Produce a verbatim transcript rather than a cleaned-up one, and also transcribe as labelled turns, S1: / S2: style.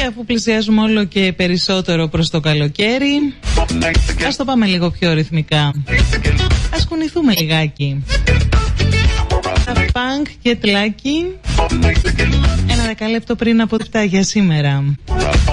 S1: Και αφού πλησιάζουμε όλο και περισσότερο προς το καλοκαίρι, ας το πάμε λίγο πιο ρυθμικά. Ας κουνηθούμε λιγάκι. Τα Punk και Τλάκι. Ένα δεκάλεπτο πριν από τα για σήμερα.